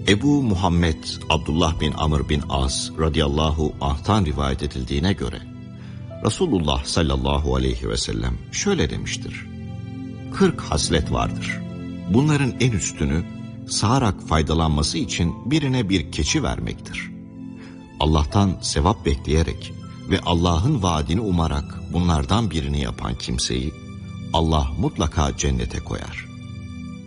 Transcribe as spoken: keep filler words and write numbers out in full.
Ebu Muhammed Abdullah bin Amr bin As radıyallahu anh'tan rivayet edildiğine göre Resulullah sallallahu aleyhi ve sellem şöyle demiştir: kırk haslet vardır. Bunların en üstünü sağarak faydalanması için birine bir keçi vermektir. Allah'tan sevap bekleyerek ve Allah'ın vaadini umarak bunlardan birini yapan kimseyi Allah mutlaka cennete koyar.